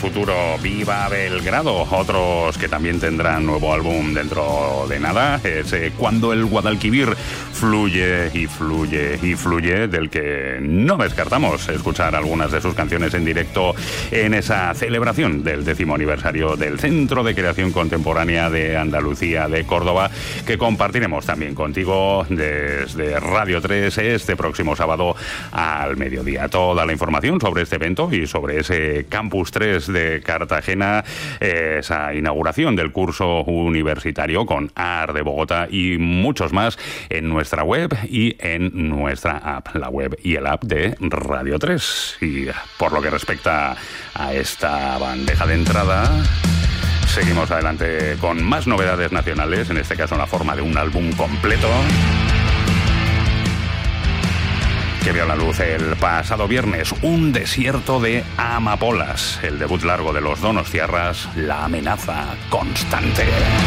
futuro. Viva Belgrado, otros que también tendrán nuevo álbum dentro de nada, es Cuando el Guadalquivir fluye y fluye y fluye, del que no descartamos escuchar algunas de sus canciones en directo en esa celebración del 10º aniversario del Centro de Creación Contemporánea de Andalucía de Córdoba, que compartiremos también contigo desde Radio 3 este próximo sábado al mediodía. Toda la información sobre este evento y sobre ese Campus 3 de Cartagena, esa inauguración del curso universitario con AR de Bogotá y muchos más en nuestra web y en nuestra app, la web y el app de Radio 3. Y por lo que respecta a esta bandeja de entrada, seguimos adelante con más novedades nacionales, en este caso en la forma de un álbum completo que vio la luz el pasado viernes, Un desierto de amapolas, el debut largo de los donostiarras, La amenaza constante.